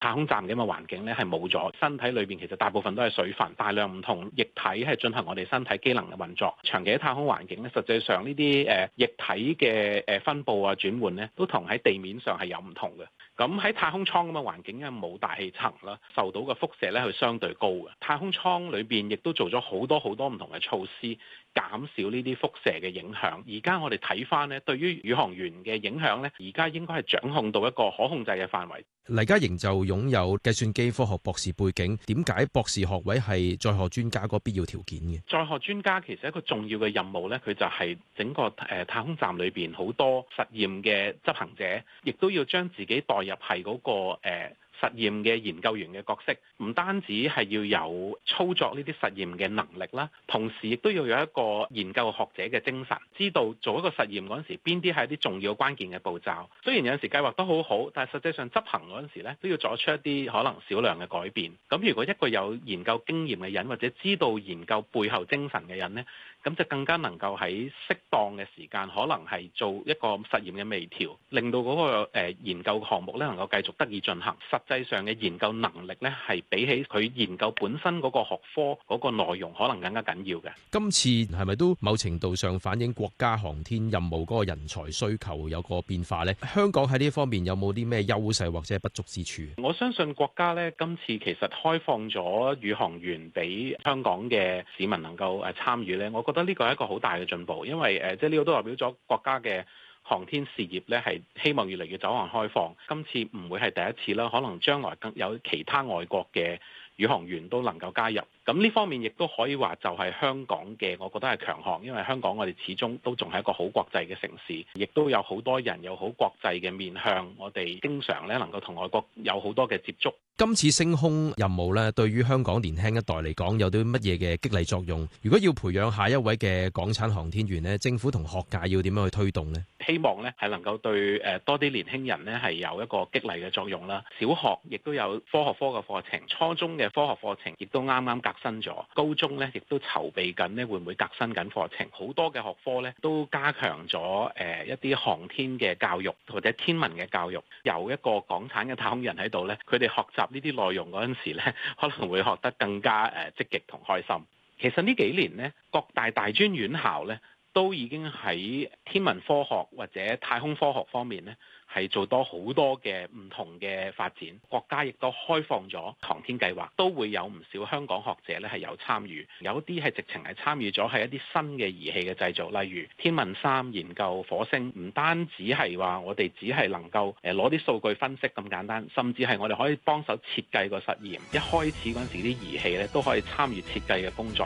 太空站嘅咁嘅環境咧係冇咗，身體裏邊其實大部分都係水分，大量唔同液體係進行我哋身體機能嘅運作。長期喺太空環境咧，實際上呢啲液體嘅分佈啊轉換咧，都同喺地面上係有唔同嘅。咁喺太空艙咁嘅環境，因為冇大氣層啦，受到嘅輻射咧係相對高嘅。太空艙裏邊亦都做咗好多唔同嘅措施，減少呢啲輻射嘅影響。而家我哋睇翻咧，對於宇航員嘅影響咧，而家應該係掌控到一個可控制嘅範圍。 黎家瑩就擁有計算機科學博士背景，點解博士學位係載荷專家個必要條件嘅？ 載荷專家其實一個重要嘅任務咧，佢就係整個太空站裏邊好多實驗嘅執行者，亦都要將自己代入係嗰個實驗嘅研究員嘅角色，唔單止係要有操作呢啲實驗嘅能力啦，同時亦都要有一個研究學者嘅精神，知道做一個實驗嗰陣時邊啲係一啲重要關鍵嘅步驟。雖然有陣時計劃得好好，但係實際上執行嗰陣時咧，都要作出一啲可能少量嘅改變。咁如果一個有研究經驗嘅人，或者知道研究背後精神嘅人呢，咁就更加能夠喺適當嘅時間，可能係做一個實驗嘅微調，令到嗰個研究項目咧能夠繼續得以進行。實際上嘅研究能力咧，係比起佢研究本身嗰個學科嗰個內容，可能更加緊要嘅。 今次係咪都某程度上反映國家航天任務嗰個人才需求有個變化呢？香港喺呢方面有冇啲咩優勢或者係不足之處？ 我相信國家咧今次其實開放咗宇航員俾香港嘅市民能夠參與咧，我覺得呢個係一個好大嘅進步，因為即係呢個都代表咗國家嘅航天事業咧係希望越嚟越走向開放。今次唔會係第一次啦，可能將來更有其他外國嘅宇航員都能夠加入。咁呢方面亦都可以話就係香港嘅，我覺得係強項，因為香港我哋始終都仲係一個好國際嘅城市，亦都有好多人有好國際嘅面向，我哋經常咧能夠同外國有好多嘅接觸。 今次升空任務咧，對於香港年輕一代嚟講有啲乜嘢嘅激勵作用？如果要培養下一位嘅港產航天員咧，政府同學界要點樣去推動呢？ 希望咧係能夠對多啲年輕人咧係有一個激勵嘅作用啦。小學亦都有科學科嘅課程，初中嘅科學課程亦都啱啱革新咗，高中咧亦都籌備緊咧會唔會革新緊課程，好多嘅學科咧都加強咗一啲航天嘅教育或者天文嘅教育。有一個港產嘅太空人喺度咧，佢哋學習呢啲內容嗰陣時咧，可能會學得更加積極同開心。其實呢幾年呢，各大專院校咧都已經喺天文科學或者太空科學方面咧係做多好多嘅唔同嘅發展。國家亦都開放咗航天計劃，都會有唔少香港學者咧係有參與，有啲係直情係參與咗係一啲新嘅儀器嘅製造，例如天問3研究火星，唔單止係話我哋只係能夠攞啲數據分析咁簡單，甚至係我哋可以幫手設計個實驗。一開始嗰陣時啲儀器咧都可以參與設計嘅工作。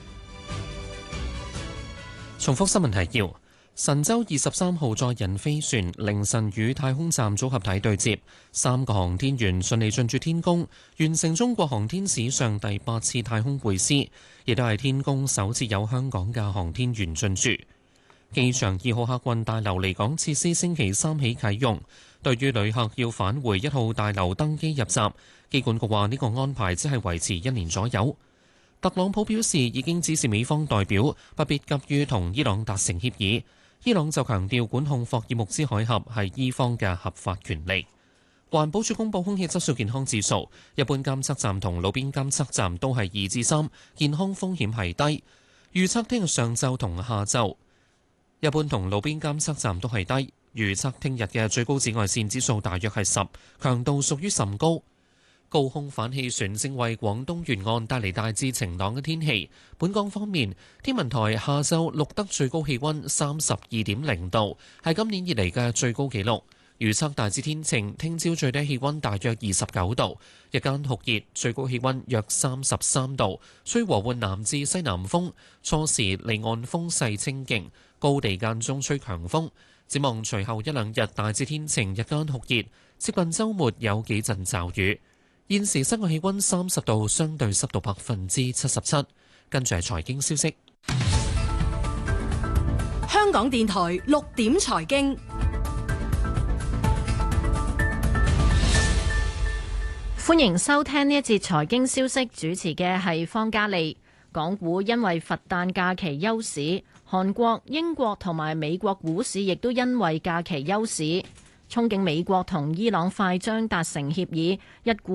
重複新聞提要：神舟23號載人飛船凌晨與太空站組合體對接，3個航天員順利進駐天宮，完成中國航天史上第8次太空會師，亦都係天宮首次有香港嘅航天員進駐。機場2號客運大樓離港設施星期3起啟用，對於旅客要返回1號大樓登機入閘，機管局話呢個安排只係維持1年左右。特朗普表示已經指示美方代表不必急於同伊朗達成協議，伊朗就強調管控霍爾木茲海峽係伊方嘅合法權利。環保署公布空氣質素健康指數，一般監測站同路邊監測站都係2至3，健康風險係低。預測聽日上晝同下晝，一般同路邊監測站都係低。預測聽日嘅最高紫外線指數大約係10，強度屬於甚高。高空反氣旋正為廣東沿岸帶嚟大致晴朗嘅天氣。本港方面，天文台下晝錄得最高氣溫32.0度，係今年以嚟嘅最高紀錄。預測大致天晴，聽朝最低氣溫大約29度，日間酷熱，最高氣溫約33度，吹和緩南至西南風，初時離岸風勢清勁，高地間中吹強風。展望隨後一兩日大致天晴，日間酷熱，接近週末有幾陣驟雨。現時室外氣溫30度，相對濕度77%。跟住係財經消息。 香港電台6點財經， 歡迎收聽呢一節財經消息，主持嘅係方嘉利。港股因為佛誕假期休市，韓國、英國同埋美國股市亦都因為假期休市。 憧憬美國同伊朗快將達成協議，一股